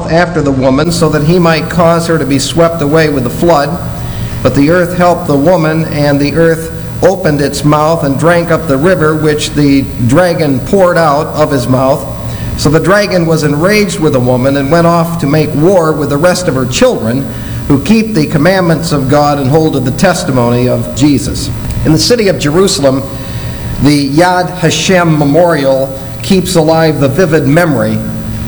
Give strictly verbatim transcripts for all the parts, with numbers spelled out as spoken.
mouth after the woman, so that he might cause her to be swept away with the flood. But the earth helped the woman, and the earth opened its mouth and drank up the river which the dragon poured out of his mouth. So the dragon was enraged with the woman and went off to make war with the rest of her children, who keep the commandments of God and hold to the testimony of Jesus. In the city of Jerusalem, the Yad Hashem Memorial keeps alive the vivid memory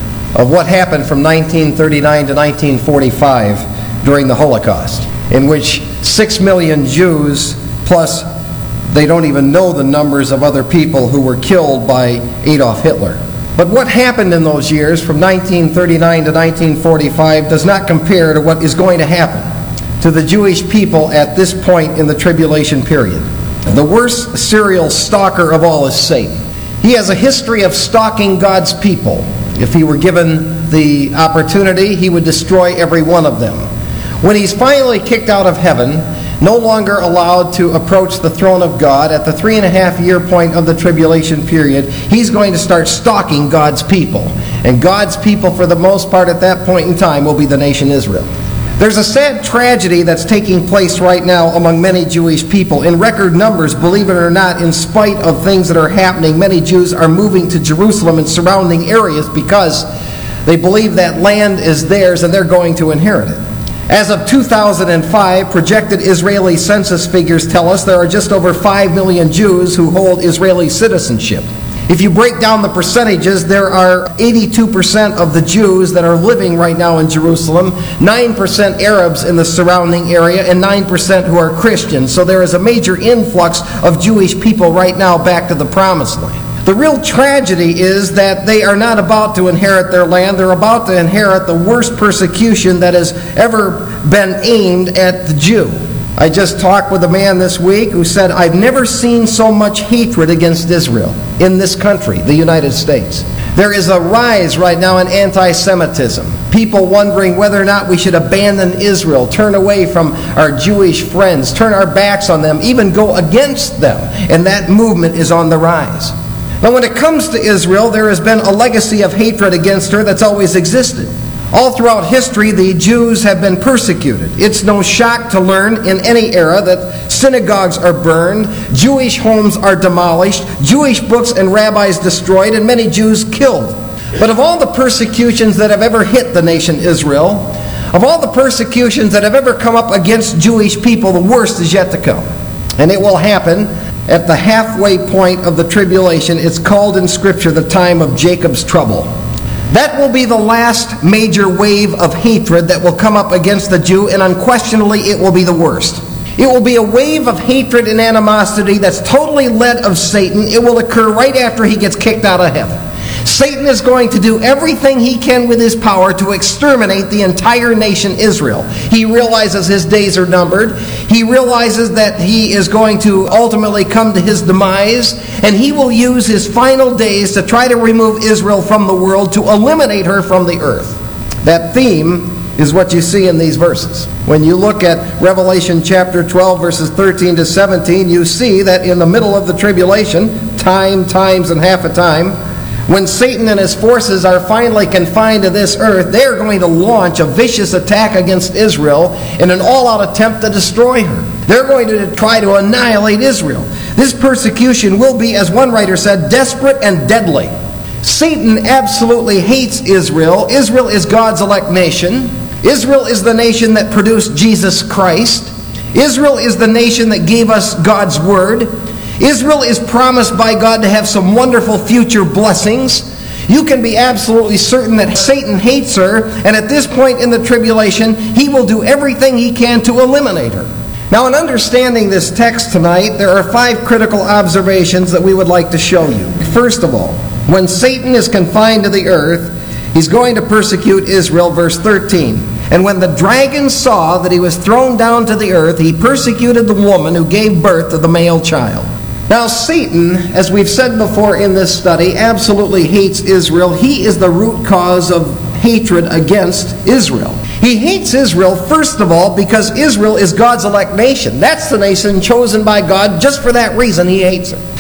of what happened from nineteen thirty-nine to nineteen forty-five during the Holocaust, in which six million Jews, plus they don't even know the numbers of other people who were killed by Adolf Hitler. But what happened in those years from nineteen thirty-nine to nineteen forty-five does not compare to what is going to happen to the Jewish people at this point in the tribulation period. The worst serial stalker of all is Satan. He has a history of stalking God's people. If he were given the opportunity, he would destroy every one of them. When he's finally kicked out of heaven, no longer allowed to approach the throne of God at the three and a half year point of the tribulation period, he's going to start stalking God's people. And God's people, for the most part at that point in time, will be the nation Israel. There's a sad tragedy that's taking place right now among many Jewish people. In record numbers, believe it or not, in spite of things that are happening, many Jews are moving to Jerusalem and surrounding areas because they believe that land is theirs and they're going to inherit it. As of two thousand five, projected Israeli census figures tell us there are just over five million Jews who hold Israeli citizenship. If you break down the percentages, there are eighty-two percent of the Jews that are living right now in Jerusalem, nine percent Arabs in the surrounding area, and nine percent who are Christians. So there is a major influx of Jewish people right now back to the Promised Land. The real tragedy is that they are not about to inherit their land. They're about to inherit the worst persecution that has ever been aimed at the Jew. I just talked with a man this week who said, I've never seen so much hatred against Israel in this country, the United States. There is a rise right now in anti-Semitism. People wondering whether or not we should abandon Israel, turn away from our Jewish friends, turn our backs on them, even go against them. And that movement is on the rise. Now, when it comes to Israel, there has been a legacy of hatred against her that's always existed. All throughout history, the Jews have been persecuted. It's no shock to learn in any era that synagogues are burned, Jewish homes are demolished, Jewish books and rabbis destroyed, and many Jews killed. But of all the persecutions that have ever hit the nation Israel, of all the persecutions that have ever come up against Jewish people, the worst is yet to come. And it will happen at the halfway point of the tribulation. It's called in Scripture the time of Jacob's trouble. That will be the last major wave of hatred that will come up against the Jew, and unquestionably it will be the worst. It will be a wave of hatred and animosity that's totally led of Satan. It will occur right after he gets kicked out of heaven. Satan is going to do everything he can with his power to exterminate the entire nation Israel. He realizes his days are numbered. He realizes that he is going to ultimately come to his demise, and he will use his final days to try to remove Israel from the world, to eliminate her from the earth. That theme is what you see in these verses. When you look at Revelation chapter twelve, verses thirteen to seventeen, you see that in the middle of the tribulation, time, times, and half a time, when Satan and his forces are finally confined to this earth, they are going to launch a vicious attack against Israel in an all-out attempt to destroy her. They're going to try to annihilate Israel. This persecution will be, as one writer said, desperate and deadly. Satan absolutely hates Israel. Israel is God's elect nation. Israel is the nation that produced Jesus Christ. Israel is the nation that gave us God's word. Israel is promised by God to have some wonderful future blessings. You can be absolutely certain that Satan hates her, and at this point in the tribulation, he will do everything he can to eliminate her. Now, in understanding this text tonight, there are five critical observations that we would like to show you. First of all, when Satan is confined to the earth, he's going to persecute Israel, verse thirteen. And when the dragon saw that he was thrown down to the earth, he persecuted the woman who gave birth to the male child. Now, Satan, as we've said before in this study, absolutely hates Israel. He is the root cause of hatred against Israel. He hates Israel, first of all, because Israel is God's elect nation. That's the nation chosen by God. Just for that reason, he hates her.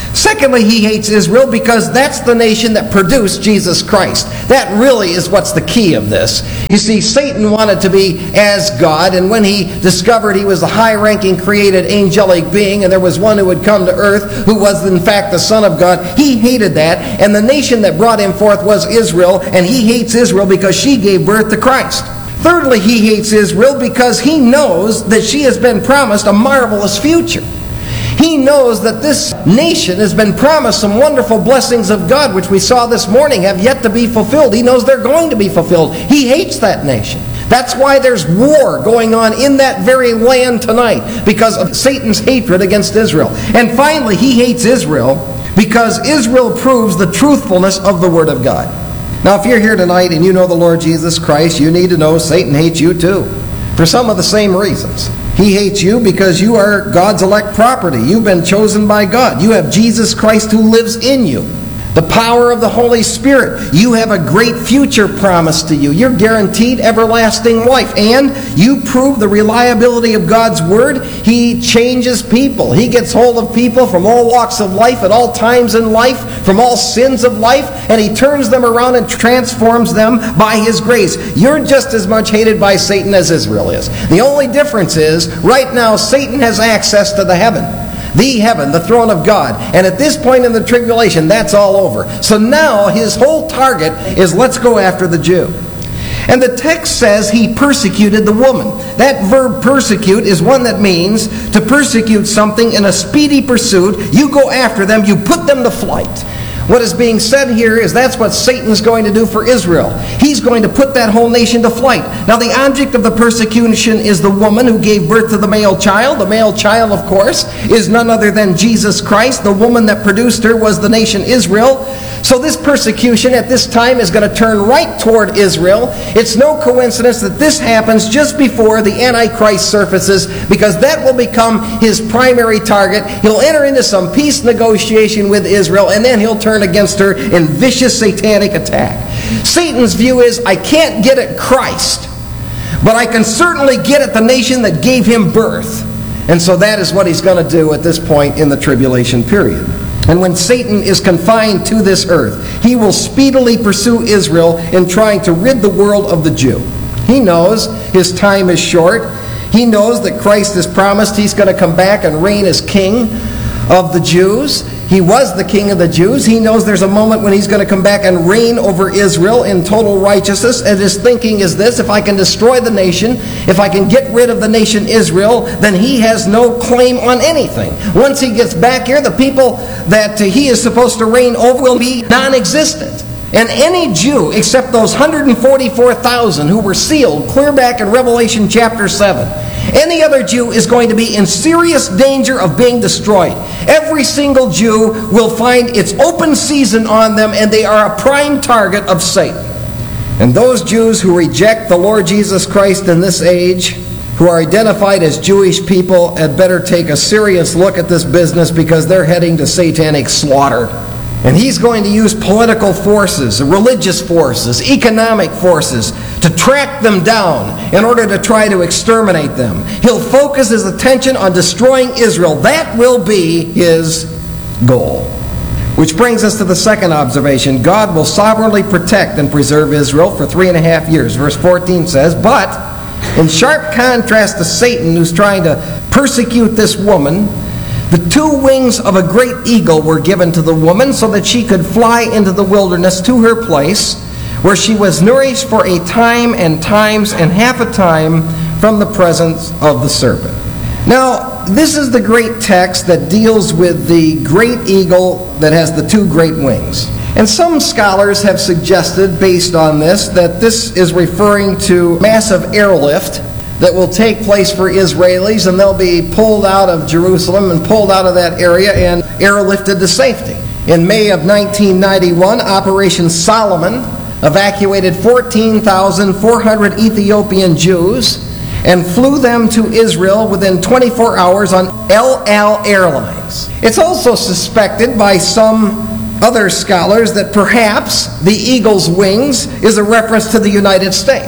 Secondly, he hates Israel because that's the nation that produced Jesus Christ. That really is what's the key of this. You see, Satan wanted to be as God, and when he discovered he was the high-ranking created angelic being, and there was one who would come to earth who was in fact the Son of God, he hated that, and the nation that brought him forth was Israel, and he hates Israel because she gave birth to Christ. Thirdly, he hates Israel because he knows that she has been promised a marvelous future. He knows that this nation has been promised some wonderful blessings of God, which we saw this morning have yet to be fulfilled. He knows they're going to be fulfilled. He hates that nation. That's why there's war going on in that very land tonight, because of Satan's hatred against Israel. And finally, he hates Israel because Israel proves the truthfulness of the Word of God. Now, if you're here tonight and you know the Lord Jesus Christ, you need to know Satan hates you too, for some of the same reasons. He hates you because you are God's elect property. You've been chosen by God. You have Jesus Christ who lives in you. The power of the Holy Spirit. You have a great future promised to you. You're guaranteed everlasting life. And you prove the reliability of God's Word. He changes people. He gets hold of people from all walks of life, at all times in life, from all sins of life, and He turns them around and transforms them by His grace. You're just as much hated by Satan as Israel is. The only difference is, right now, Satan has access to the heaven. The heaven, the throne of God. And at this point in the tribulation, that's all over. So now his whole target is, let's go after the Jew. And the text says he persecuted the woman. That verb persecute is one that means to persecute something in a speedy pursuit. You go after them, you put them to flight. What is being said here is that's what Satan's going to do for Israel. He's going to put that whole nation to flight. Now, the object of the persecution is the woman who gave birth to the male child. The male child, of course, is none other than Jesus Christ. The woman that produced her was the nation Israel. So this persecution at this time is going to turn right toward Israel. It's no coincidence that this happens just before the Antichrist surfaces, because that will become his primary target. He'll enter into some peace negotiation with Israel, and then he'll turn against her in vicious satanic attack. Satan's view is, I can't get at Christ, but I can certainly get at the nation that gave him birth. And so that is what he's going to do at this point in the tribulation period. And when Satan is confined to this earth, he will speedily pursue Israel in trying to rid the world of the Jew. He knows his time is short. He knows that Christ has promised he's going to come back and reign as king of the Jews. He was the king of the Jews. He knows there's a moment when he's going to come back and reign over Israel in total righteousness. And his thinking is this: if I can destroy the nation, if I can get rid of the nation Israel, then he has no claim on anything. Once he gets back here, the people that he is supposed to reign over will be non-existent. And any Jew, except those one hundred forty-four thousand who were sealed clear back in Revelation chapter seven, any other Jew is going to be in serious danger of being destroyed. Every single Jew will find its open season on them, and they are a prime target of Satan. And those Jews who reject the Lord Jesus Christ in this age, who are identified as Jewish people, had better take a serious look at this business, because they're heading to satanic slaughter. And he's going to use political forces, religious forces, economic forces to track them down in order to try to exterminate them. He'll focus his attention on destroying Israel. That will be his goal. Which brings us to the second observation. God will sovereignly protect and preserve Israel for three and a half years. Verse fourteen says, but in sharp contrast to Satan, who's trying to persecute this woman, the two wings of a great eagle were given to the woman so that she could fly into the wilderness to her place, where she was nourished for a time and times and half a time from the presence of the serpent. Now, this is the great text that deals with the great eagle that has the two great wings. And some scholars have suggested, based on this, that this is referring to massive airlift that will take place for Israelis, and they'll be pulled out of Jerusalem and pulled out of that area and airlifted to safety. In May of nineteen ninety-one, Operation Solomon evacuated fourteen thousand four hundred Ethiopian Jews and flew them to Israel within twenty-four hours on El Al Airlines. It's also suspected by some other scholars that perhaps the eagle's wings is a reference to the United States.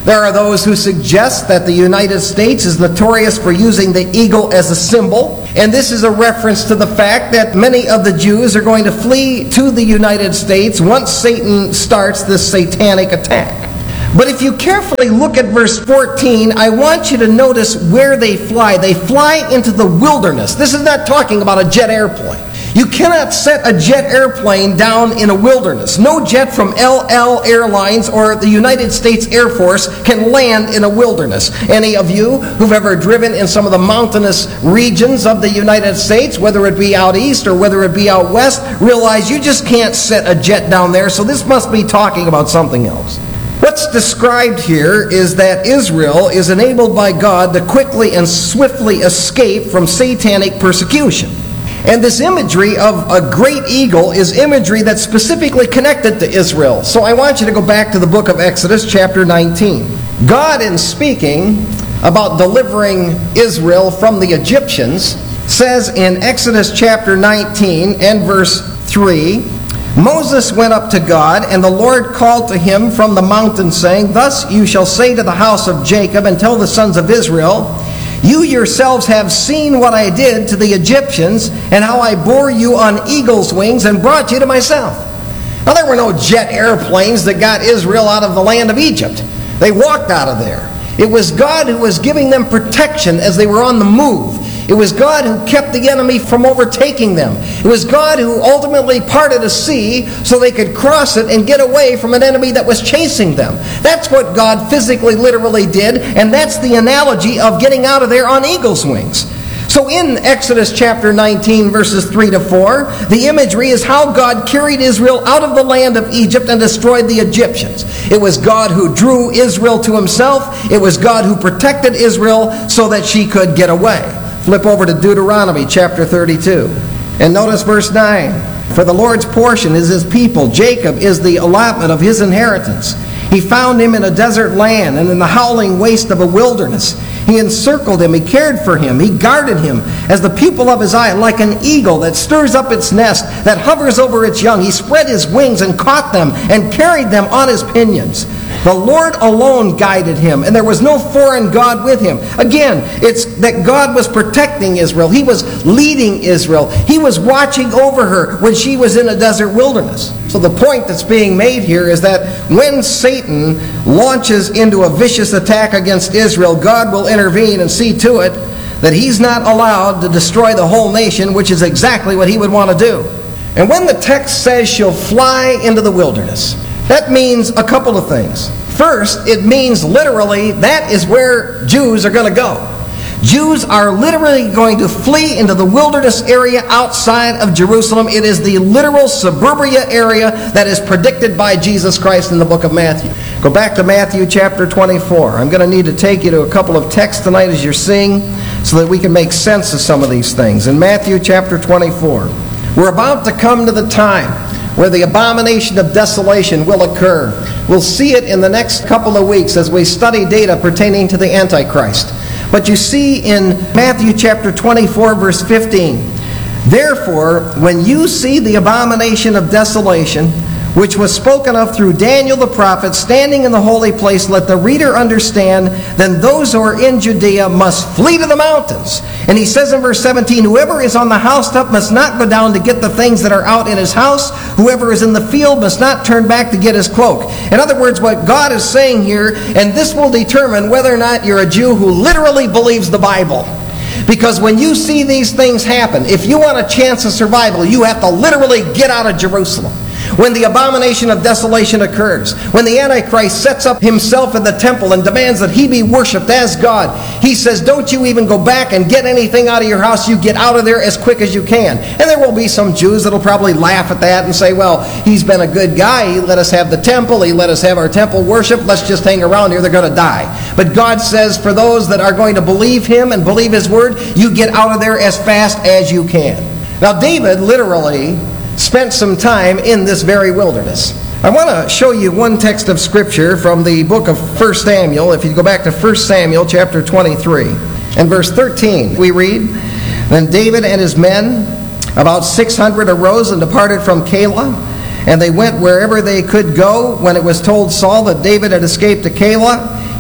There are those who suggest that the United States is notorious for using the eagle as a symbol, and this is a reference to the fact that many of the Jews are going to flee to the United States once Satan starts this satanic attack. But if you carefully look at verse fourteen, I want you to notice where they fly. They fly into the wilderness. This is not talking about a jet airplane. You cannot set a jet airplane down in a wilderness. No jet from L L Airlines or the United States Air Force can land in a wilderness. Any of you who've ever driven in some of the mountainous regions of the United States, whether it be out east or whether it be out west, realize you just can't set a jet down there, so this must be talking about something else. What's described here is that Israel is enabled by God to quickly and swiftly escape from satanic persecution. And this imagery of a great eagle is imagery that's specifically connected to Israel. So I want you to go back to the book of Exodus, chapter nineteen. God, in speaking about delivering Israel from the Egyptians, says in Exodus chapter nineteen and verse three, Moses went up to God, and the Lord called to him from the mountain, saying, Thus you shall say to the house of Jacob, and tell the sons of Israel, You yourselves have seen what I did to the Egyptians, and how I bore you on eagle's wings and brought you to myself. Now there were no jet airplanes that got Israel out of the land of Egypt. They walked out of there. It was God who was giving them protection as they were on the move. It was God who kept the enemy from overtaking them. It was God who ultimately parted a sea so they could cross it and get away from an enemy that was chasing them. That's what God physically, literally did, and that's the analogy of getting out of there on eagle's wings. So in Exodus chapter nineteen, verses three to four, the imagery is how God carried Israel out of the land of Egypt and destroyed the Egyptians. It was God who drew Israel to himself. It was God who protected Israel so that she could get away. Flip over to Deuteronomy chapter thirty-two. And notice verse nine. For the Lord's portion is his people. Jacob is the allotment of his inheritance. He found him in a desert land and in the howling waste of a wilderness. He encircled him. He cared for him. He guarded him as the pupil of his eye, like an eagle that stirs up its nest, that hovers over its young. He spread his wings and caught them and carried them on his pinions. The Lord alone guided him, and there was no foreign god with him. Again, it's that God was protecting Israel. He was leading Israel. He was watching over her when she was in a desert wilderness. So the point that's being made here is that when Satan launches into a vicious attack against Israel, God will intervene and see to it that he's not allowed to destroy the whole nation, which is exactly what he would want to do. And when the text says she'll fly into the wilderness, that means a couple of things. First, it means literally that is where Jews are going to go. Jews are literally going to flee into the wilderness area outside of Jerusalem. It is the literal suburbia area that is predicted by Jesus Christ in the book of Matthew. Go back to Matthew chapter twenty-four. I'm going to need to take you to a couple of texts tonight as you're seeing so that we can make sense of some of these things. In Matthew chapter twenty-four, we're about to come to the time where the abomination of desolation will occur. We'll see it in the next couple of weeks as we study data pertaining to the Antichrist. But you see in Matthew chapter twenty-four, verse fifteen, Therefore, when you see the abomination of desolation, which was spoken of through Daniel the prophet, standing in the holy place, let the reader understand, then those who are in Judea must flee to the mountains. And he says in verse seventeen, Whoever is on the housetop must not go down to get the things that are out in his house. Whoever is in the field must not turn back to get his cloak. In other words, what God is saying here, and this will determine whether or not you're a Jew who literally believes the Bible. Because when you see these things happen, if you want a chance of survival, you have to literally get out of Jerusalem. When the abomination of desolation occurs, when the Antichrist sets up himself in the temple and demands that he be worshipped as God, he says, don't you even go back and get anything out of your house. You get out of there as quick as you can. And there will be some Jews that will probably laugh at that and say, well, he's been a good guy. He let us have the temple. He let us have our temple worship. Let's just hang around here. They're going to die. But God says for those that are going to believe him and believe his word, you get out of there as fast as you can. Now, David literally spent some time in this very wilderness. I want to show you one text of Scripture from the book of First Samuel. If you go back to First Samuel chapter twenty-three and verse thirteen, we read, Then David and his men, about six hundred, arose and departed from Keilah, and they went wherever they could go. When it was told Saul that David had escaped to Keilah, he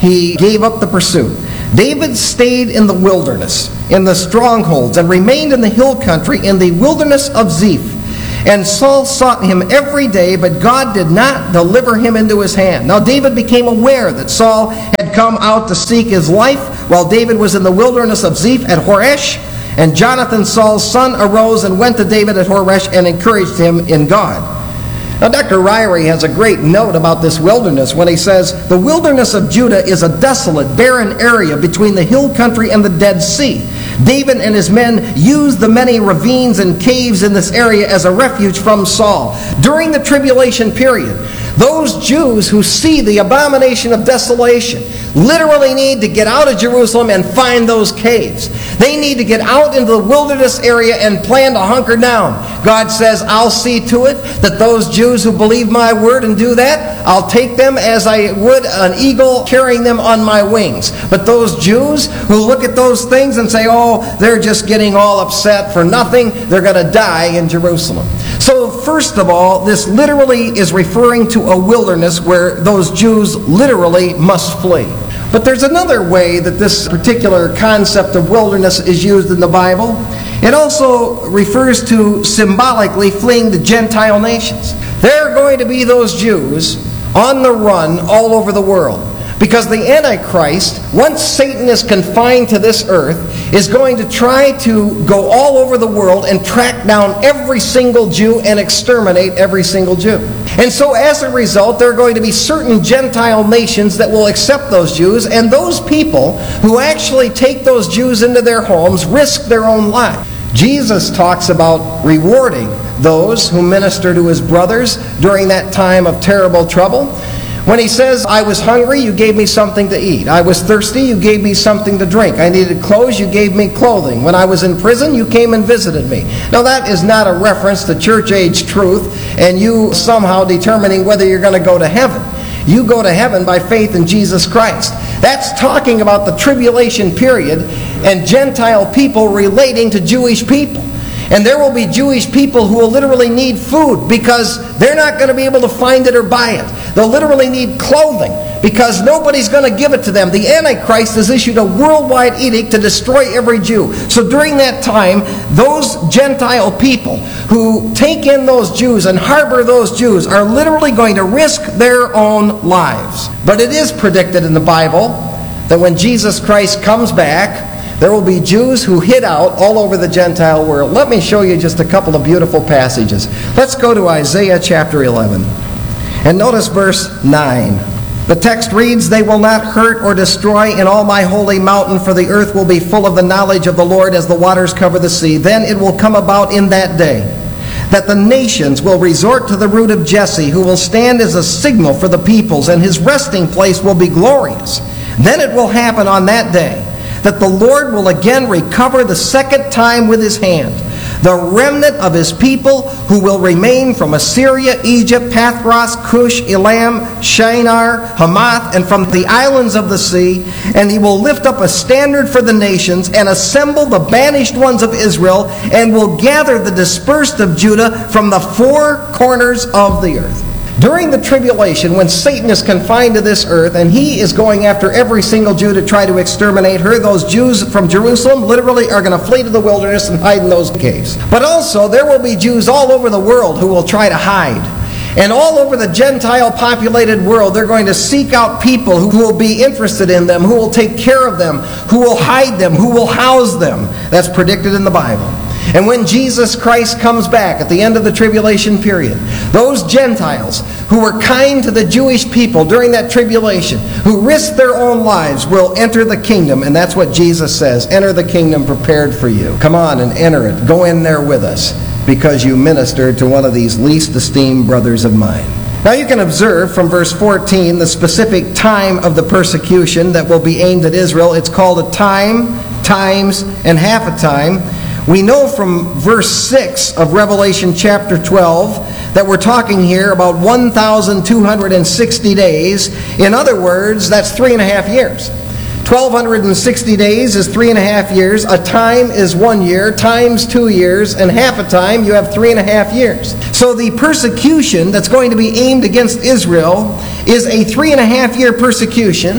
he gave up the pursuit. David stayed in the wilderness, in the strongholds, and remained in the hill country, in the wilderness of Ziph. And Saul sought him every day, but God did not deliver him into his hand. Now David became aware that Saul had come out to seek his life while David was in the wilderness of Ziph at Horesh. And Jonathan, Saul's son, arose and went to David at Horesh and encouraged him in God. Now, Doctor Ryrie has a great note about this wilderness when he says, the wilderness of Judah is a desolate, barren area between the hill country and the Dead Sea. David and his men used the many ravines and caves in this area as a refuge from Saul. During the tribulation period, those Jews who see the abomination of desolation literally need to get out of Jerusalem and find those caves. They need to get out into the wilderness area and plan to hunker down. God says, I'll see to it that those Jews who believe my word and do that, I'll take them as I would an eagle carrying them on my wings. But those Jews who look at those things and say, oh, they're just getting all upset for nothing, they're going to die in Jerusalem. So first of all, this literally is referring to a wilderness where those Jews literally must flee. But there's another way that this particular concept of wilderness is used in the Bible. It also refers to symbolically fleeing the Gentile nations. There are going to be those Jews on the run all over the world. Because the Antichrist, once Satan is confined to this earth, is going to try to go all over the world and track down every single Jew and exterminate every single Jew. And so as a result, there are going to be certain Gentile nations that will accept those Jews, and those people who actually take those Jews into their homes risk their own life. Jesus talks about rewarding those who minister to his brothers during that time of terrible trouble. When he says, I was hungry, you gave me something to eat. I was thirsty, you gave me something to drink. I needed clothes, you gave me clothing. When I was in prison, you came and visited me. Now that is not a reference to church-age truth and you somehow determining whether you're going to go to heaven. You go to heaven by faith in Jesus Christ. That's talking about the tribulation period and Gentile people relating to Jewish people. And there will be Jewish people who will literally need food because they're not going to be able to find it or buy it. They'll literally need clothing because nobody's going to give it to them. The Antichrist has issued a worldwide edict to destroy every Jew. So during that time, those Gentile people who take in those Jews and harbor those Jews are literally going to risk their own lives. But it is predicted in the Bible that when Jesus Christ comes back, there will be Jews who hid out all over the Gentile world. Let me show you just a couple of beautiful passages. Let's go to Isaiah chapter eleven. And notice verse nine. The text reads, They will not hurt or destroy in all my holy mountain, for the earth will be full of the knowledge of the Lord as the waters cover the sea. Then it will come about in that day that the nations will resort to the root of Jesse, who will stand as a signal for the peoples, and his resting place will be glorious. Then it will happen on that day that the Lord will again recover the second time with his hand the remnant of his people who will remain from Assyria, Egypt, Pathros, Cush, Elam, Shinar, Hamath, and from the islands of the sea. And he will lift up a standard for the nations and assemble the banished ones of Israel, and will gather the dispersed of Judah from the four corners of the earth. During the tribulation, when Satan is confined to this earth and he is going after every single Jew to try to exterminate her, those Jews from Jerusalem literally are going to flee to the wilderness and hide in those caves. But also there will be Jews all over the world who will try to hide. And all over the Gentile populated world, they're going to seek out people who will be interested in them, who will take care of them, who will hide them, who will house them. That's predicted in the Bible. And when Jesus Christ comes back at the end of the tribulation period, those Gentiles who were kind to the Jewish people during that tribulation, who risked their own lives, will enter the kingdom. And that's what Jesus says, enter the kingdom prepared for you. Come on and enter it. Go in there with us, because you ministered to one of these least esteemed brothers of mine. Now you can observe from verse fourteen the specific time of the persecution that will be aimed at Israel. It's called a time, times, and half a time. We know from verse six of Revelation chapter twelve that we're talking here about one thousand two hundred sixty days. In other words, that's three and a half years. twelve sixty days is three and a half years. A time is one year, times two years, and half a time you have three and a half years. So the persecution that's going to be aimed against Israel is a three and a half year persecution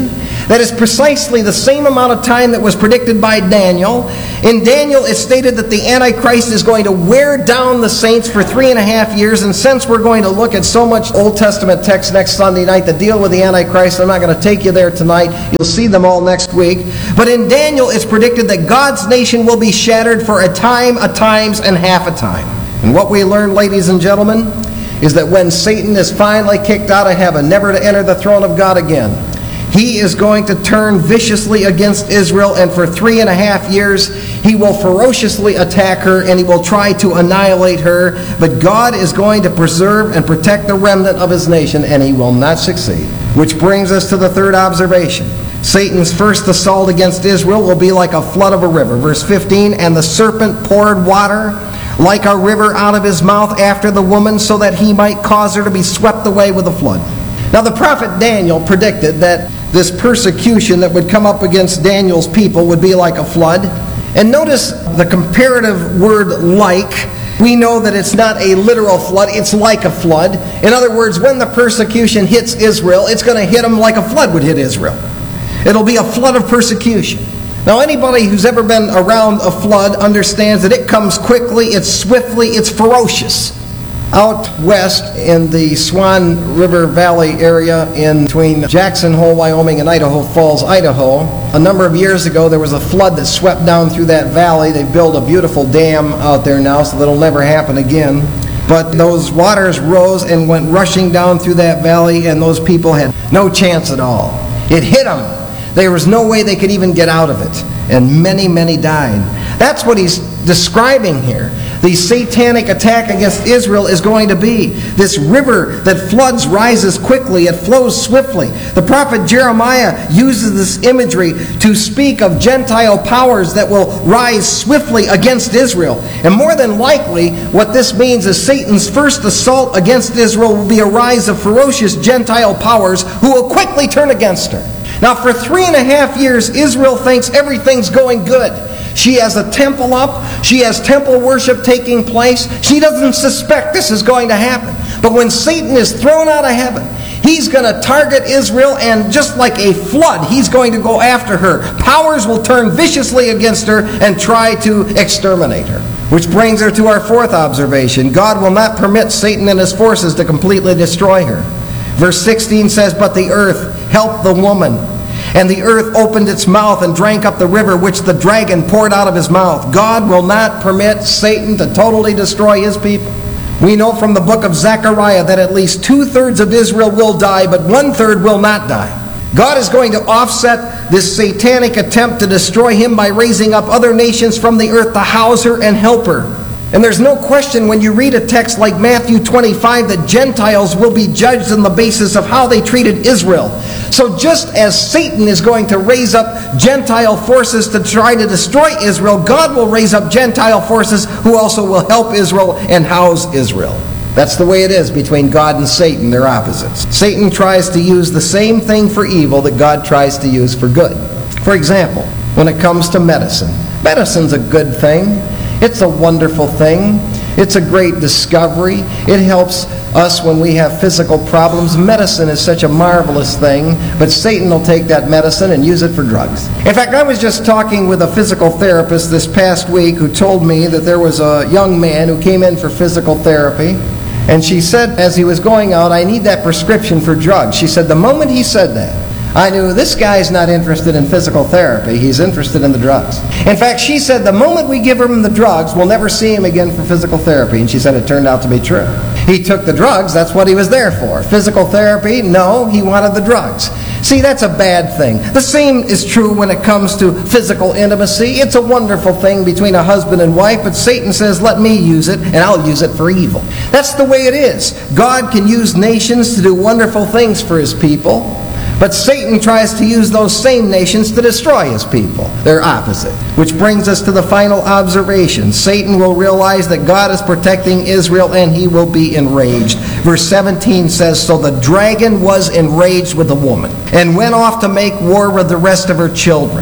That is precisely the same amount of time that was predicted by Daniel. In Daniel, it stated that the Antichrist is going to wear down the saints for three and a half years. And since we're going to look at so much Old Testament text next Sunday night that deal with the Antichrist, I'm not going to take you there tonight. You'll see them all next week. But in Daniel, it's predicted that God's nation will be shattered for a time, a times, and half a time. And what we learn, ladies and gentlemen, is that when Satan is finally kicked out of heaven, never to enter the throne of God again, he is going to turn viciously against Israel, and for three and a half years he will ferociously attack her and he will try to annihilate her. But God is going to preserve and protect the remnant of his nation, and he will not succeed. Which brings us to the third observation. Satan's first assault against Israel will be like a flood of a river. Verse fifteen, and the serpent poured water like a river out of his mouth after the woman, so that he might cause her to be swept away with a flood. Now the prophet Daniel predicted that this persecution that would come up against Daniel's people would be like a flood. And notice the comparative word like. We know that it's not a literal flood, it's like a flood. In other words, when the persecution hits Israel, it's going to hit them like a flood would hit Israel. It'll be a flood of persecution. Now anybody who's ever been around a flood understands that it comes quickly, it's swiftly, it's ferocious. Out west in the Swan River Valley area in between Jackson Hole, Wyoming and Idaho Falls, Idaho, a number of years ago there was a flood that swept down through that valley. They built a beautiful dam out there now so that'll never happen again. But those waters rose and went rushing down through that valley, and those people had no chance at all. It hit them. There was no way they could even get out of it. And many, many died. That's what he's describing here. The satanic attack against Israel is going to be this river that floods, rises quickly, it flows swiftly. The prophet Jeremiah uses this imagery to speak of Gentile powers that will rise swiftly against Israel. And more than likely, what this means is Satan's first assault against Israel will be a rise of ferocious Gentile powers who will quickly turn against her. Now, for three and a half years, Israel thinks everything's going good. She has a temple up. She has temple worship taking place. She doesn't suspect this is going to happen. But when Satan is thrown out of heaven, he's going to target Israel, and just like a flood, he's going to go after her. Powers will turn viciously against her and try to exterminate her. Which brings her to our fourth observation. God will not permit Satan and his forces to completely destroy her. Verse sixteen says, but the earth helped the woman, and the earth opened its mouth and drank up the river which the dragon poured out of his mouth. God will not permit Satan to totally destroy his people. We know from the book of Zechariah that at least two-thirds of Israel will die, but one-third will not die. God is going to offset this satanic attempt to destroy him by raising up other nations from the earth to house her and help her. And there's no question when you read a text like Matthew twenty-five that Gentiles will be judged on the basis of how they treated Israel. So just as Satan is going to raise up Gentile forces to try to destroy Israel, God will raise up Gentile forces who also will help Israel and house Israel. That's the way it is between God and Satan. They're opposites. Satan tries to use the same thing for evil that God tries to use for good. For example, when it comes to medicine, medicine's a good thing. It's a wonderful thing. It's a great discovery. It helps us when we have physical problems. Medicine is such a marvelous thing, but Satan will take that medicine and use it for drugs. In fact, I was just talking with a physical therapist this past week who told me that there was a young man who came in for physical therapy, and she said as he was going out, I need that prescription for drugs. She said the moment he said that, I knew this guy's not interested in physical therapy. He's interested in the drugs. In fact, she said the moment we give him the drugs, we'll never see him again for physical therapy. And she said it turned out to be true. He took the drugs. That's what he was there for. Physical therapy? No, he wanted the drugs. See, that's a bad thing. The same is true when it comes to physical intimacy. It's a wonderful thing between a husband and wife, but Satan says, let me use it, and I'll use it for evil. That's the way it is. God can use nations to do wonderful things for his people, but Satan tries to use those same nations to destroy his people. They're opposite. Which brings us to the final observation. Satan will realize that God is protecting Israel, and he will be enraged. Verse seventeen says, so the dragon was enraged with the woman, and went off to make war with the rest of her children.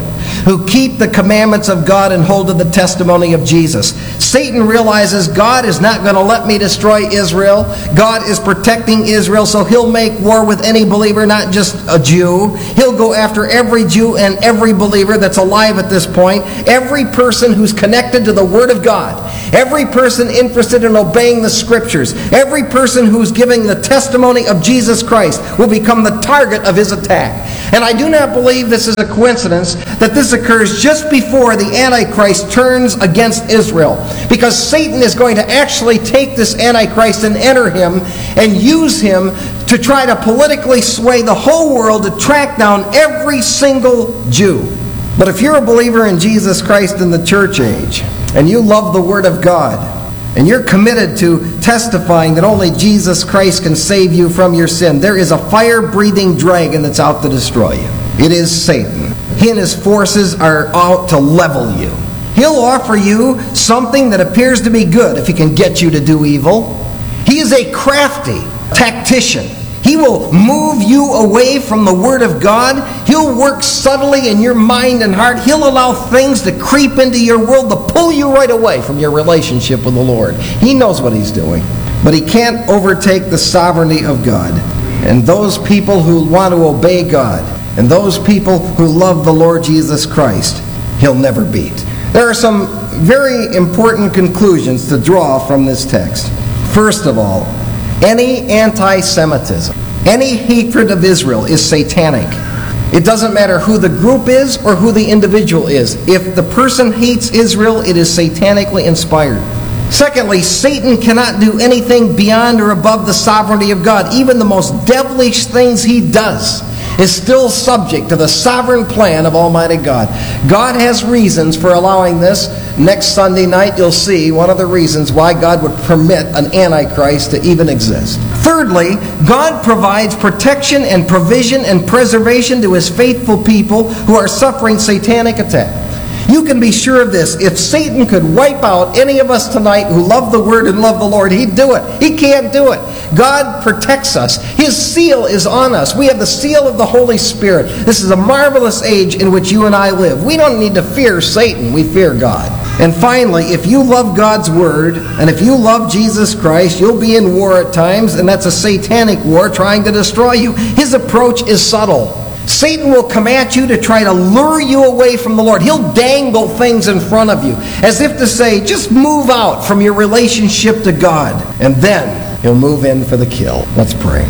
who keep the commandments of God and hold to the testimony of Jesus. Satan realizes God is not going to let me destroy Israel. God is protecting Israel, so he'll make war with any believer, not just a Jew. He'll go after every Jew and every believer that's alive at this point, every person who's connected to the Word of God, every person interested in obeying the Scriptures, every person who's giving the testimony of Jesus Christ will become the target of his attack. And I do not believe this is a coincidence that this occurs just before the Antichrist turns against Israel, because Satan is going to actually take this Antichrist and enter him and use him to try to politically sway the whole world to track down every single Jew. But if you're a believer in Jesus Christ in the church age, and you love the Word of God, and you're committed to testifying that only Jesus Christ can save you from your sin, there is a fire-breathing dragon that's out to destroy you. It is Satan. He and his forces are out to level you. He'll offer you something that appears to be good if he can get you to do evil. He is a crafty tactician. He will move you away from the Word of God. He'll work subtly in your mind and heart. He'll allow things to creep into your world to pull you right away from your relationship with the Lord. He knows what he's doing. But he can't overtake the sovereignty of God. And those people who want to obey God, and those people who love the Lord Jesus Christ, he'll never beat. There are some very important conclusions to draw from this text. First of all, any anti-Semitism, any hatred of Israel is satanic. It doesn't matter who the group is or who the individual is. If the person hates Israel, it is satanically inspired. Secondly, Satan cannot do anything beyond or above the sovereignty of God. Even the most devilish things he does is still subject to the sovereign plan of Almighty God. God has reasons for allowing this. Next Sunday night, you'll see one of the reasons why God would permit an Antichrist to even exist. Thirdly, God provides protection and provision and preservation to his faithful people who are suffering satanic attack. You can be sure of this. If Satan could wipe out any of us tonight who love the Word and love the Lord, he'd do it. He can't do it. God protects us. His seal is on us. We have the seal of the Holy Spirit. This is a marvelous age in which you and I live. We don't need to fear Satan. We fear God. And finally, if you love God's Word, and if you love Jesus Christ, you'll be in war at times, and that's a satanic war trying to destroy you. His approach is subtle. Satan will come at you to try to lure you away from the Lord. He'll dangle things in front of you, as if to say, just move out from your relationship to God. And then he'll move in for the kill. Let's pray.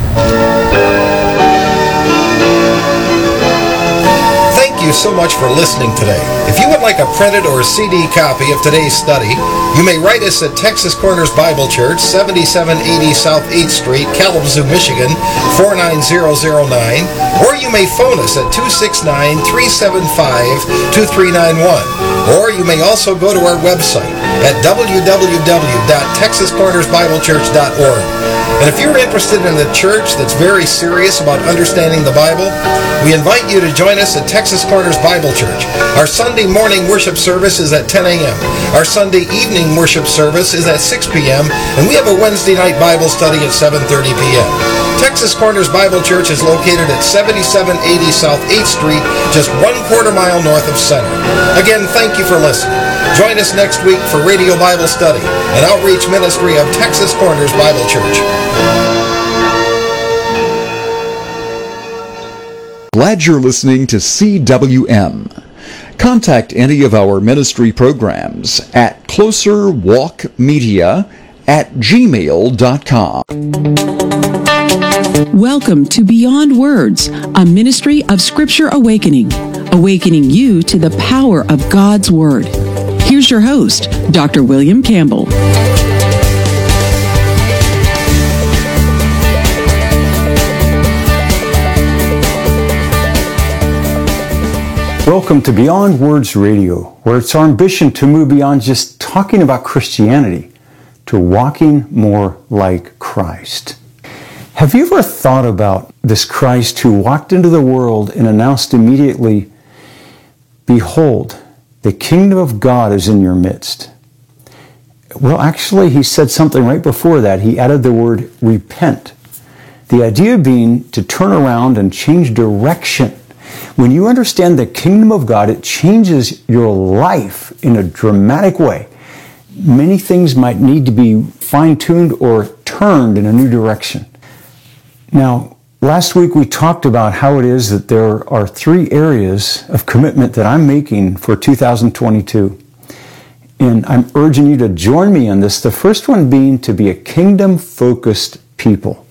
Thank you so much for listening today. If you would like a printed or C D copy of today's study, you may write us at Texas Corners Bible Church, seventy-seven eighty South eighth Street, Kalamazoo, Michigan, four nine zero zero nine, or you may phone us at two six nine, three seven five, two three nine one. Or you may also go to our website at w w w dot texas corners bible church dot org. And if you're interested in a church that's very serious about understanding the Bible, we invite you to join us at Texas Corners Bible Church. Our Sunday morning worship service is at ten a.m. Our Sunday evening worship service is at six p.m. And we have a Wednesday night Bible study at seven thirty p.m. Texas Corners Bible Church is located at seventy-seven eighty South eighth Street, just one quarter mile north of Center. Again, thank you for listening. Join us next week for Radio Bible Study, an outreach ministry of Texas Corners Bible Church. Glad you're listening to C W M. Contact any of our ministry programs at closerwalkmedia at gmail dot com. Welcome to Beyond Words, a ministry of Scripture Awakening, awakening you to the power of God's Word. Here's your host, Doctor William Campbell. Welcome to Beyond Words Radio, where it's our ambition to move beyond just talking about Christianity to walking more like Christ. Have you ever thought about this Christ who walked into the world and announced immediately, "Behold, the kingdom of God is in your midst"? Well, actually, he said something right before that. He added the word repent. The idea being to turn around and change direction When you understand the kingdom of God, it changes your life in a dramatic way. Many things might need to be fine-tuned or turned in a new direction. Now, last week we talked about how it is that there are three areas of commitment that I'm making for two thousand twenty-two. And I'm urging you to join me in this. The first one being to be a kingdom-focused people.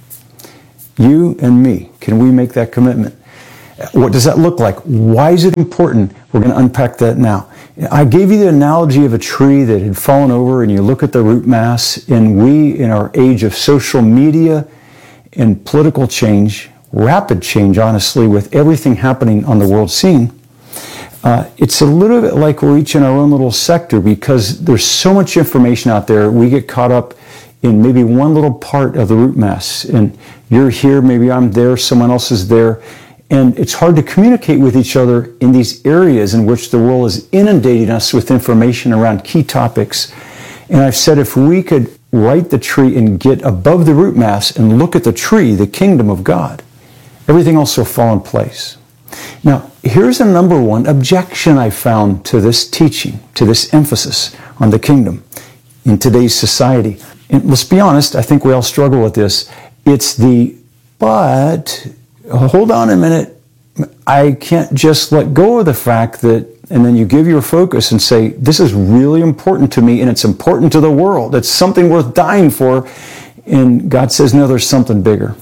You and me, can we make that commitment? What does that look like? Why is it important? We're going to unpack that now. I gave you the analogy of a tree that had fallen over, and you look at the root mass, and we, in our age of social media and political change, rapid change, honestly, with everything happening on the world scene, uh, it's a little bit like we're each in our own little sector, because there's so much information out there. We get caught up in maybe one little part of the root mass, and you're here, maybe I'm there, someone else is there. And it's hard to communicate with each other in these areas in which the world is inundating us with information around key topics. And I've said if we could right the tree and get above the root mass and look at the tree, the kingdom of God, everything else will fall in place. Now, here's a number one objection I found to this teaching, to this emphasis on the kingdom in today's society. And let's be honest, I think we all struggle with this. It's the, but... hold on a minute, I can't just let go of the fact that, and then you give your focus and say, this is really important to me and it's important to the world. It's something worth dying for. And God says, no, there's something bigger.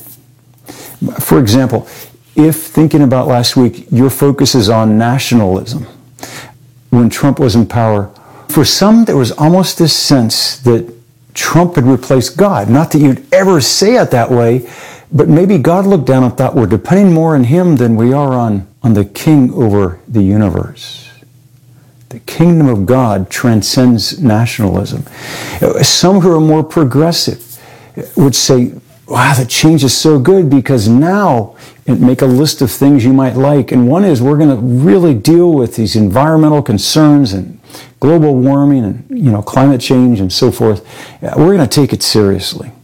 For example, if thinking about last week, your focus is on nationalism, when Trump was in power, for some there was almost this sense that Trump had replaced God. Not that you'd ever say it that way, but maybe God looked down and thought we're depending more on Him than we are on, on the King over the universe. The kingdom of God transcends nationalism. Some who are more progressive would say, wow, the change is so good because now, and make a list of things you might like. And one is we're going to really deal with these environmental concerns and global warming and, you know, climate change and so forth. We're going to take it seriously.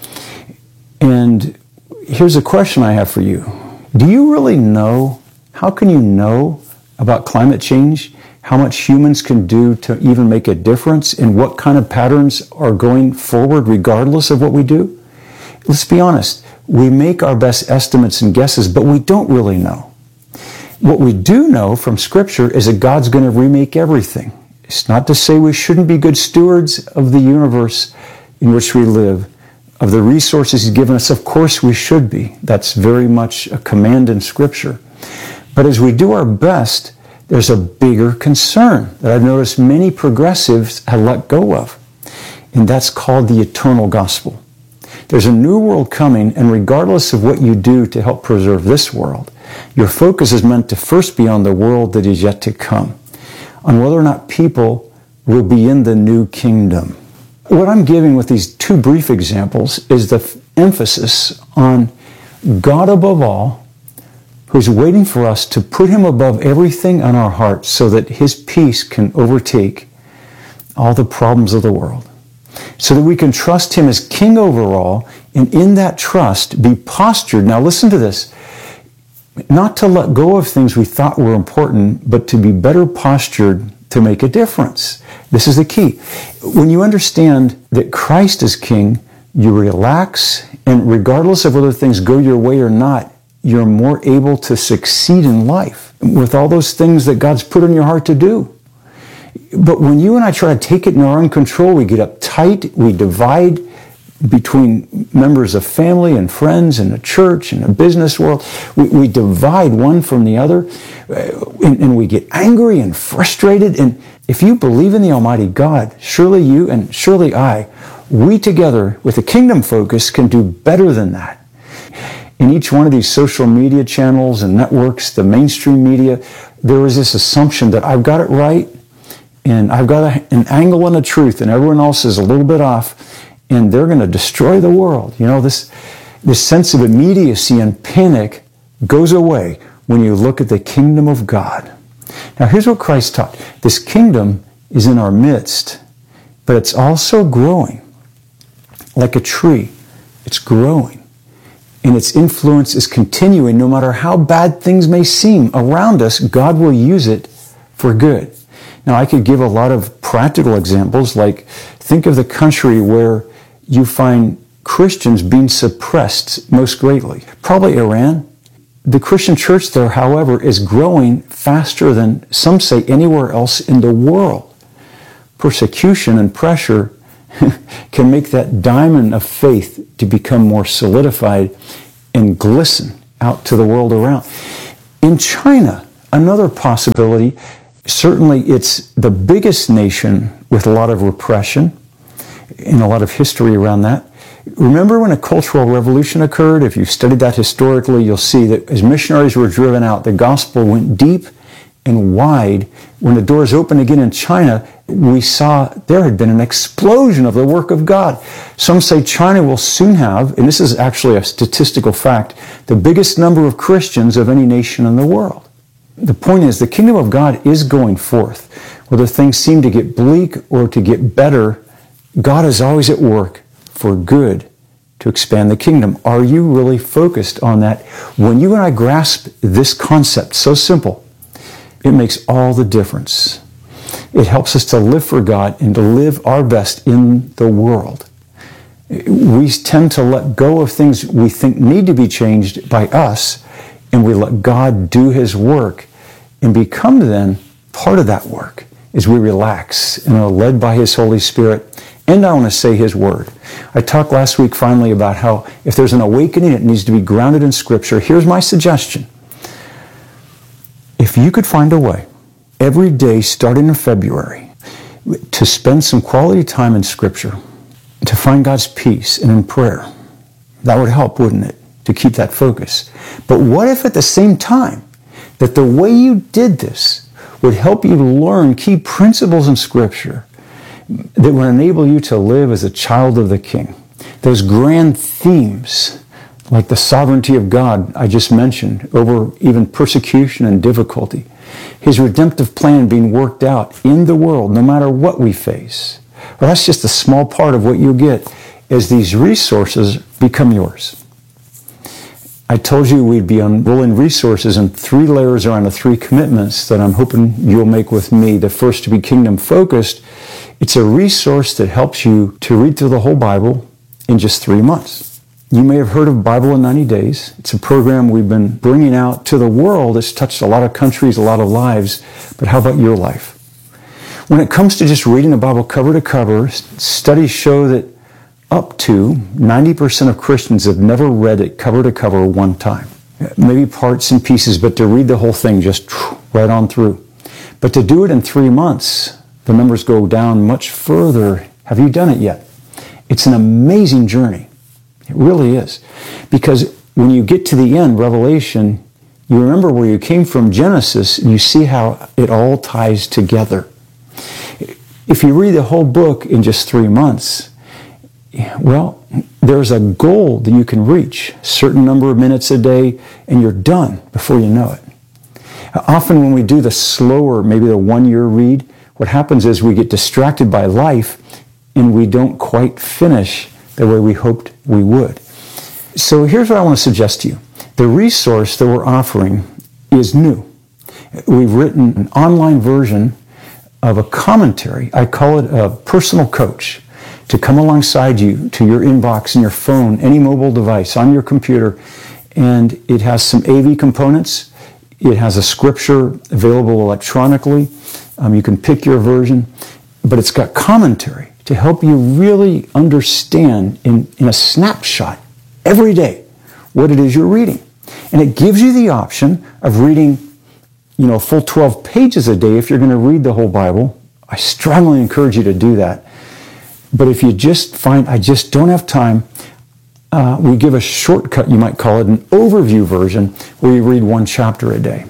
And here's a question I have for you. Do you really know, how can you know about climate change, how much humans can do to even make a difference, and what kind of patterns are going forward regardless of what we do? Let's be honest, we make our best estimates and guesses, but we don't really know. What we do know from Scripture is that God's going to remake everything. It's not to say we shouldn't be good stewards of the universe in which we live, of the resources He's given us. Of course we should be. That's very much a command in Scripture. But as we do our best, there's a bigger concern that I've noticed many progressives have let go of, and that's called the eternal gospel. There's a new world coming, and regardless of what you do to help preserve this world, your focus is meant to first be on the world that is yet to come, on whether or not people will be in the new kingdom. What I'm giving with these two brief examples is the f- emphasis on God above all, who's waiting for us to put Him above everything on our hearts so that His peace can overtake all the problems of the world, so that we can trust Him as King over all, and in that trust be postured. Now listen to this. Not to let go of things we thought were important, but to be better postured to make a difference. This is the key. When you understand that Christ is King, you relax, and regardless of whether things go your way or not, you're more able to succeed in life with all those things that God's put in your heart to do. But when you and I try to take it in our own control, we get uptight, we divide between members of family and friends and the church and the business world. We, we divide one from the other, uh, and, and we get angry and frustrated. And if you believe in the Almighty God, surely you and surely I, we together with a kingdom focus can do better than that. In each one of these social media channels and networks, the mainstream media, there is this assumption that I've got it right, and I've got a, an angle and a truth, and everyone else is a little bit off, and they're going to destroy the world. You know, this, this sense of immediacy and panic goes away when you look at the kingdom of God. Now, here's what Christ taught. This kingdom is in our midst, but it's also growing. Like a tree, it's growing. and its influence is continuing. No matter how bad things may seem around us, God will use it for good. Now, I could give a lot of practical examples, like think of the country where you find Christians being suppressed most greatly. Probably Iran. The Christian church there, however, is growing faster than some say anywhere else in the world. Persecution and pressure can make that diamond of faith to become more solidified and glisten out to the world around. In China, another possibility, certainly it's the biggest nation with a lot of repression and a lot of history around that. Remember when a cultural revolution occurred? If you've studied that historically, you'll see that as missionaries were driven out, the gospel went deep and wide. When the doors opened again in China, we saw there had been an explosion of the work of God. Some say China will soon have, and this is actually a statistical fact, the biggest number of Christians of any nation in the world. The point is, the kingdom of God is going forth. Whether things seem to get bleak or to get better, God is always at work for good to expand the kingdom. Are you really focused on that? When you and I grasp this concept, so simple, it makes all the difference. It helps us to live for God and to live our best in the world. We tend to let go of things we think need to be changed by us, and we let God do His work and become then part of that work as we relax and are led by His Holy Spirit. And I want to say His Word. I talked last week finally about how if there's an awakening, it needs to be grounded in Scripture. Here's my suggestion. If you could find a way every day starting in February to spend some quality time in Scripture, to find God's peace and in prayer, that would help, wouldn't it, to keep that focus? But what if at the same time that the way you did this would help you learn key principles in Scripture that would enable you to live as a child of the King? Those grand themes, like the sovereignty of God I just mentioned, over even persecution and difficulty. His redemptive plan being worked out in the world, no matter what we face. Well, that's just a small part of what you'll get as these resources become yours. I told you we'd be unrolling resources, and three layers around the three commitments that I'm hoping you'll make with me. The first, to be kingdom focused. It's a resource that helps you to read through the whole Bible in just three months. You may have heard of Bible in ninety days. It's a program we've been bringing out to the world. It's touched a lot of countries, a lot of lives. But how about your life? When it comes to just reading the Bible cover to cover, studies show that up to ninety percent of Christians have never read it cover to cover one time. Maybe parts and pieces, but to read the whole thing just right on through. But to do it in three months, the numbers go down much further. Have you done it yet? It's an amazing journey. It really is. Because when you get to the end, Revelation, you remember where you came from, Genesis, and you see how it all ties together. If you read the whole book in just three months, well, there's a goal that you can reach, a certain number of minutes a day, and you're done before you know it. Often when we do the slower, maybe the one-year read, what happens is we get distracted by life and we don't quite finish the way we hoped we would. So here's what I want to suggest to you. The resource that we're offering is new. We've written an online version of a commentary. I call it a personal coach, to come alongside you to your inbox and your phone, any mobile device, on your computer. And it has some A V components. It has a scripture available electronically. Um, you can pick your version. But it's got commentary to help you really understand in, in a snapshot every day what it is you're reading. And it gives you the option of reading, you know, a full twelve pages a day if you're going to read the whole Bible. I strongly encourage you to do that. But if you just find, I just don't have time, uh, we give a shortcut, you might call it, an overview version, where you read one chapter a day.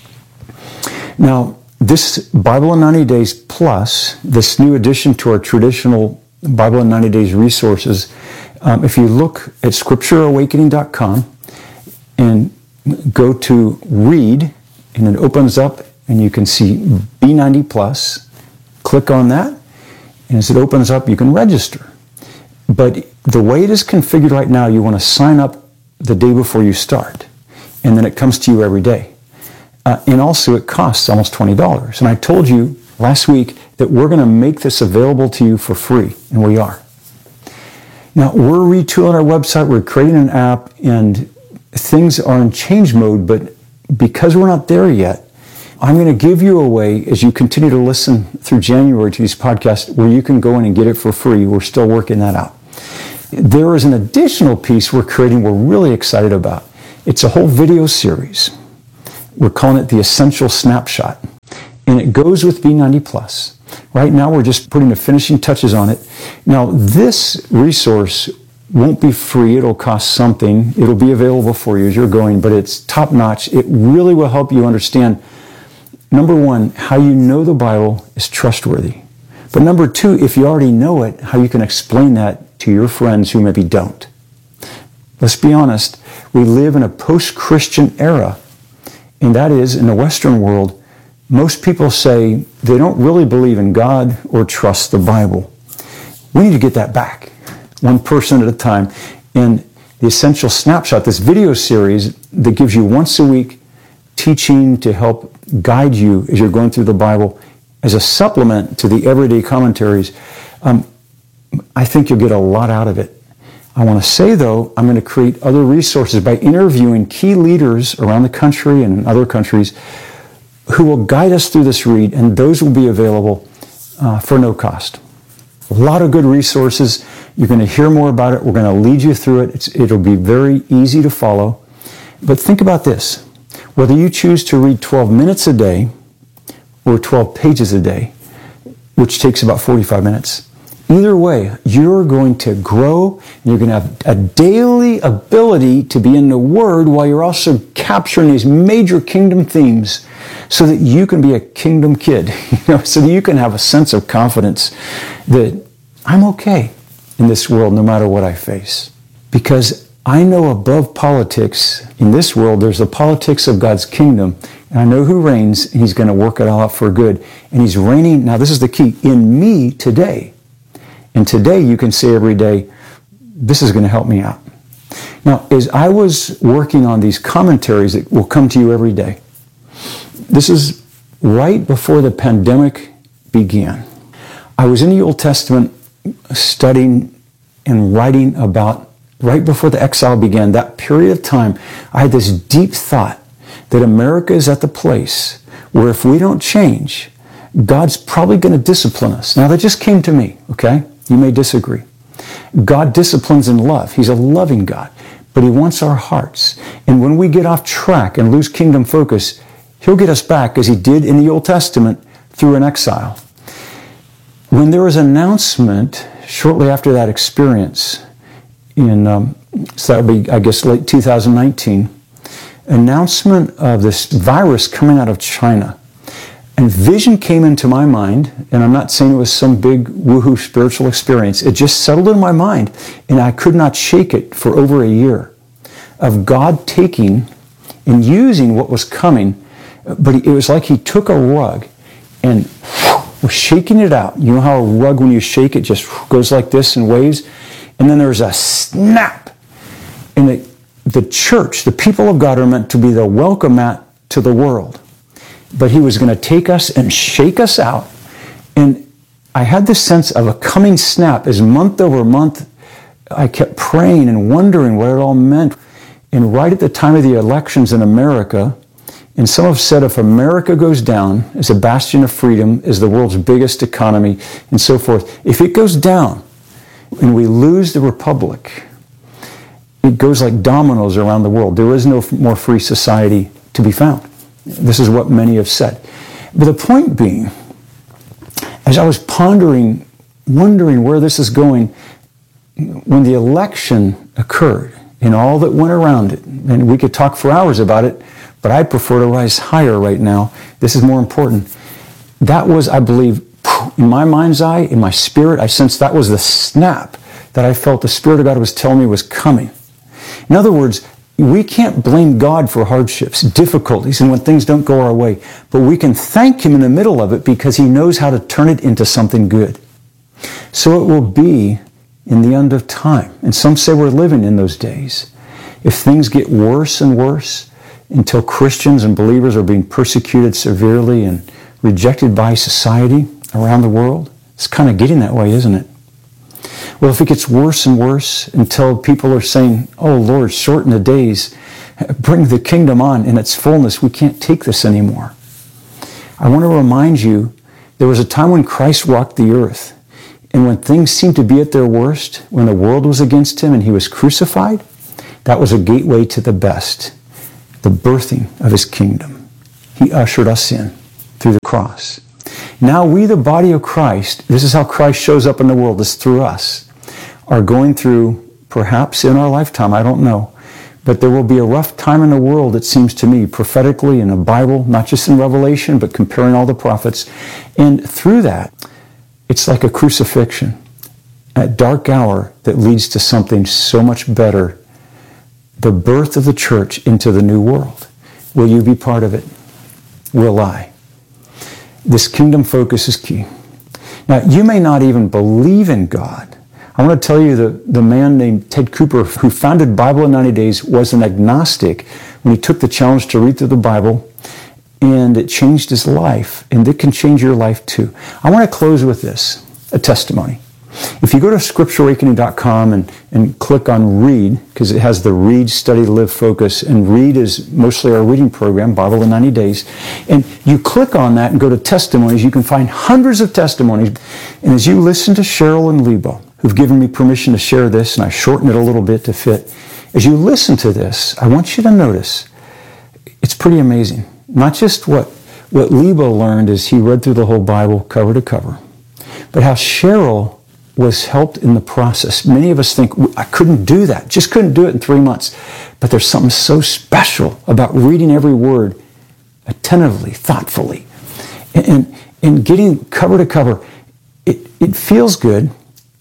Now, this Bible in ninety days Plus, this new addition to our traditional Bible in ninety days resources, um, if you look at scripture awakening dot com and go to read, and it opens up and you can see B ninety Plus, click on that, and as it opens up, you can register. But the way it is configured right now, you want to sign up the day before you start. And then it comes to you every day. Uh, and also it costs almost twenty dollars. And I told you last week that we're going to make this available to you for free. And we are. Now, we're retooling our website. We're creating an app. And things are in change mode. But because we're not there yet, I'm going to give you a way, as you continue to listen through January to these podcasts, where you can go in and get it for free. We're still working that out. There is an additional piece we're creating we're really excited about. It's a whole video series. We're calling it the Essential Snapshot. And it goes with B ninety plus. Right now, we're just putting the finishing touches on it. Now, this resource won't be free. It'll cost something. It'll be available for you as you're going, but it's top-notch. It really will help you understand, number one, how you know the Bible is trustworthy. But number two, if you already know it, how you can explain that to your friends who maybe don't. Let's be honest, we live in a post-Christian era, and that is, in the Western world, most people say they don't really believe in God or trust the Bible. We need to get that back, one person at a time. And the Essential Snapshot, this video series that gives you once a week teaching to help guide you as you're going through the Bible as a supplement to the everyday commentaries, um, I think you'll get a lot out of it. I want to say, though, I'm going to create other resources by interviewing key leaders around the country and in other countries who will guide us through this read, and those will be available uh, for no cost. A lot of good resources. You're going to hear more about it. We're going to lead you through it. It's, it'll be very easy to follow. But think about this. Whether you choose to read twelve minutes a day or twelve pages a day, which takes about forty-five minutes, either way, you're going to grow, and you're going to have a daily ability to be in the Word while you're also capturing these major kingdom themes so that you can be a kingdom kid, you know, so that you can have a sense of confidence that I'm okay in this world no matter what I face. Because I know above politics in this world, there's the politics of God's kingdom, and I know who reigns, and He's going to work it all out for good. And He's reigning, now this is the key, in me today. And today you can say every day, this is going to help me out. Now, as I was working on these commentaries that will come to you every day, this is right before the pandemic began. I was in the Old Testament studying and writing about, right before the exile began, that period of time, I had this deep thought that America is at the place where if we don't change, God's probably going to discipline us. Now, that just came to me, okay? You may disagree. God disciplines in love. He's a loving God, but He wants our hearts. And when we get off track and lose kingdom focus, He'll get us back, as He did in the Old Testament, through an exile. When there was an announcement shortly after that experience, in um, so that would be, I guess, late two thousand nineteen, announcement of this virus coming out of China. And vision came into my mind, and I'm not saying it was some big woohoo spiritual experience. It just settled in my mind, and I could not shake it for over a year, of God taking and using what was coming. But it was like He took a rug and was shaking it out. You know how a rug, when you shake it, just goes like this in waves? And then there's a snap. And the, the church, the people of God, are meant to be the welcome mat to the world. But He was going to take us and shake us out. And I had this sense of a coming snap as month over month I kept praying and wondering what it all meant. And right at the time of the elections in America, and some have said if America goes down as a bastion of freedom, as the world's biggest economy, and so forth, if it goes down and we lose the republic, it goes like dominoes around the world. There is no more free society to be found. This is what many have said. But the point being, as I was pondering, wondering where this is going, when the election occurred and all that went around it, and we could talk for hours about it, but I prefer to rise higher right now. This is more important. That was, I believe, in my mind's eye, in my spirit, I sensed that was the snap that I felt the Spirit of God was telling me was coming. In other words, we can't blame God for hardships, difficulties, and when things don't go our way, but we can thank Him in the middle of it because He knows how to turn it into something good. So it will be in the end of time. And some say we're living in those days. if things get worse and worse until Christians and believers are being persecuted severely and rejected by society around the world? It's kind of getting that way, isn't it? Well, if it gets worse and worse until people are saying, oh Lord, shorten the days, bring the kingdom on in its fullness, we can't take this anymore. I want to remind you, there was a time when Christ walked the earth, and when things seemed to be at their worst, when the world was against him and he was crucified, that was a gateway to the best, the birthing of his kingdom. He ushered us in through the cross. Now we, the body of Christ, this is how Christ shows up in the world, is through us, are going through, perhaps in our lifetime, I don't know, but there will be a rough time in the world, it seems to me, prophetically in the Bible, not just in Revelation, but comparing all the prophets. And through that, it's like a crucifixion, a dark hour that leads to something so much better, the birth of the church into the new world. Will you be part of it? Will I? This kingdom focus is key. Now, you may not even believe in God. I want to tell you that the man named Ted Cooper, who founded Bible in ninety days, was an agnostic when he took the challenge to read through the Bible, and it changed his life, and it can change your life too. I want to close with this, a testimony. If you go to scripture awakening dot com and, and click on Read, because it has the Read, Study, Live, Focus, and Read is mostly our reading program, Bible in ninety days, and you click on that and go to testimonies, you can find hundreds of testimonies. And as you listen to Cheryl and Lebo, who've given me permission to share this, and I shortened it a little bit to fit, as you listen to this, I want you to notice, it's pretty amazing. Not just what, what Lebo learned as he read through the whole Bible cover to cover, but how Cheryl was helped in the process. Many of us think, I couldn't do that, just couldn't do it in three months. But there's something so special about reading every word attentively, thoughtfully, and, and getting cover to cover. It, it feels good,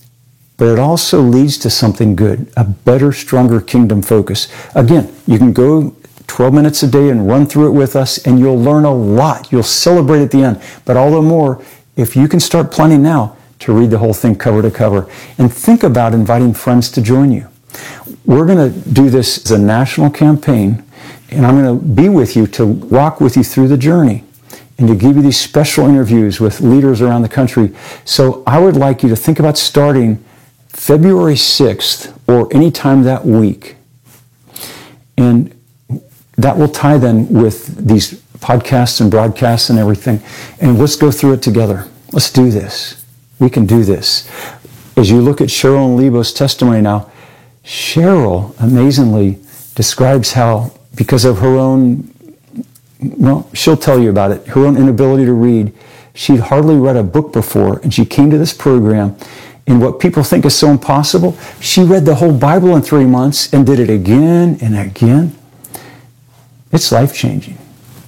but it also leads to something good, a better, stronger kingdom focus. Again, you can go twelve minutes a day and run through it with us, and you'll learn a lot. You'll celebrate at the end. But all the more, if you can start planning now to read the whole thing cover to cover, and think about inviting friends to join you. We're going to do this as a national campaign, and I'm going to be with you to walk with you through the journey and to give you these special interviews with leaders around the country. So I would like you to think about starting February sixth or any time that week. And that will tie then with these podcasts and broadcasts and everything. And let's go through it together. Let's do this. We can do this. As you look at Cheryl and Lebo's testimony now, Cheryl amazingly describes how, because of her own, well, she'll tell you about it, her own inability to read, she'd hardly read a book before, and she came to this program, and what people think is so impossible, she read the whole Bible in three months and did it again and again. It's life-changing.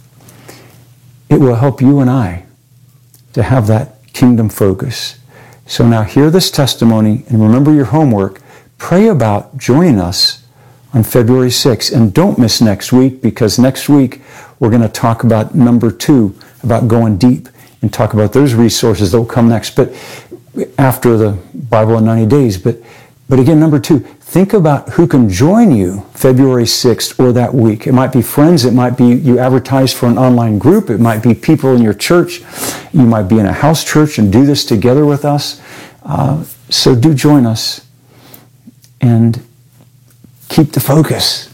It will help you and I to have that kingdom focus. So now hear this testimony and remember your homework. Pray about joining us on February sixth. And don't miss next week, because next week we're going to talk about number two, about going deep, and talk about those resources that will come next. But after the Bible in ninety days. But, but again, number two, think about who can join you February sixth or that week. It might be friends. It might be you advertise for an online group. It might be people in your church. You might be in a house church and do this together with us. Uh, so do join us and keep the focus.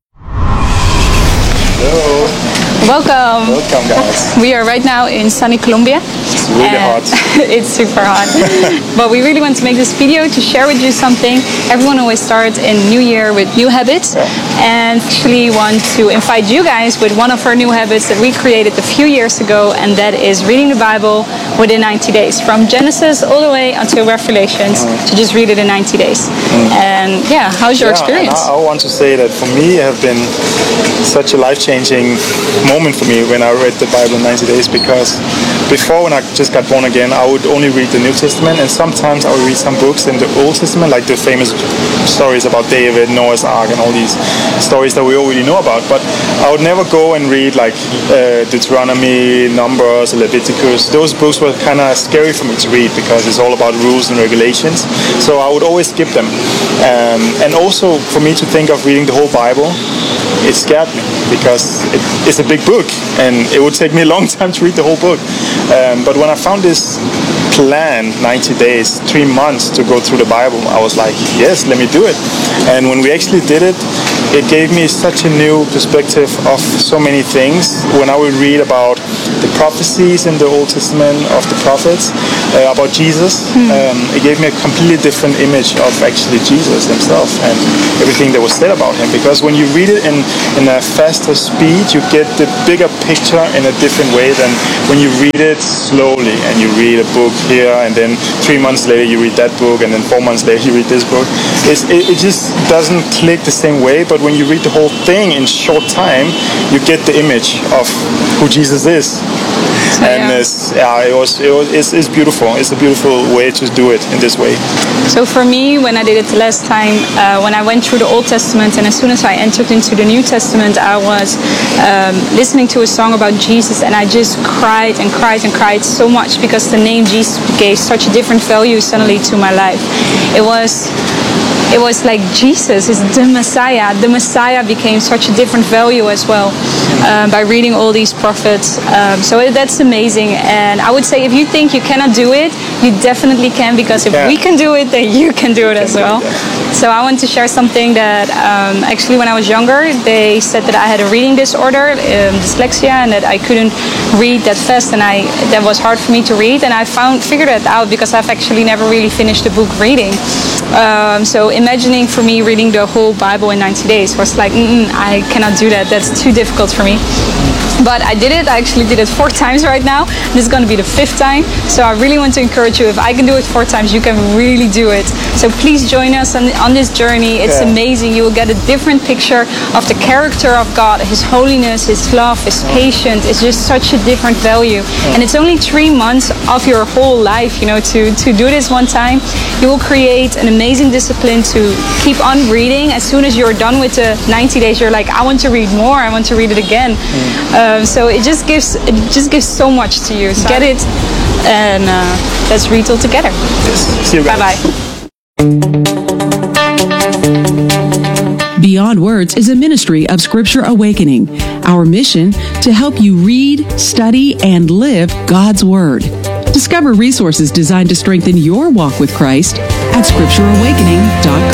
Hello. Welcome. Welcome, guys. We are right now in sunny Colombia. It's really hot. It's super hot. But we really want to make this video to share with you something. Everyone always starts in New Year with new habits. Yeah. And actually want to invite you guys with one of our new habits that we created a few years ago, and that is reading the Bible within ninety days. From Genesis all the way until Revelations, mm. to just read it in ninety days. Mm. And yeah, how's your yeah, experience? I, I want to say that for me, it has been such a life-changing moment for me when I read the Bible in ninety days, because before, when I just got born again, I would only read the New Testament, and sometimes I would read some books in the Old Testament, like the famous stories about David, Noah's Ark, and all these stories that we already know about. But I would never go and read like uh, Deuteronomy, Numbers, Leviticus. Those books were kind of scary for me to read because it's all about rules and regulations. So I would always skip them. Um, and also for me to think of reading the whole Bible, it scared me because it, it's a big book and it would take me a long time to read the whole book. Um, but when I found this plan, ninety days, three months to go through the Bible, I was like, yes, let me do it. And when we actually did it, it gave me such a new perspective of so many things. When I would read about the prophecies in the Old Testament of the prophets, uh, about Jesus, mm. um, it gave me a completely different image of actually Jesus himself and everything that was said about him. Because when you read it in, in a faster speed, you get the bigger picture in a different way than when you read it slowly and you read a book here and then three months later you read that book and then four months later you read this book. It's, it, it just doesn't click the same way, but when you read the whole thing in short time, you get the image of who Jesus is. So, and yeah. It's, yeah, it was, it was it's, it's beautiful. It's a beautiful way to do it in this way. So for me, when I did it the last time, uh, when I went through the Old Testament, and as soon as I entered into the New Testament, I was um, listening to a song about Jesus, and I just cried and cried and cried so much because the name Jesus gave such a different value suddenly to my life. It was It was like Jesus is the Messiah. The Messiah became such a different value as well um, by reading all these prophets. Um, so that's amazing. And I would say if you think you cannot do it, you definitely can, because if yeah. we can do it, then you can do it as well. So I want to share something that um, actually when I was younger, they said that I had a reading disorder, um, dyslexia, and that I couldn't read that fast, and I that was hard for me to read. And I found figured that out because I've actually never really finished the book reading. Um, so imagining for me reading the whole Bible in ninety days was like, mm-mm, I cannot do that. That's too difficult for me. But I did it. I actually did it four times right now. This is going to be the fifth time. So I really want to encourage you. If I can do it four times, you can really do it. So please join us on, on this journey. It's yeah. amazing. You will get a different picture of the character of God, His holiness, His love, His patience. It's just such a different value. Yeah. And it's only three months of your whole life, you know, to, to do this one time. You will create an amazing discipline to keep on reading. As soon as you're done with the ninety days, you're like, I want to read more. I want to read it again. Mm. Um, so it just gives it just gives so much to you. So get it, and uh, let's read all together. Yes. See you guys. Bye bye. Beyond Words is a ministry of Scripture Awakening. Our mission to help you read, study, and live God's Word. Discover resources designed to strengthen your walk with Christ at scripture awakening dot com.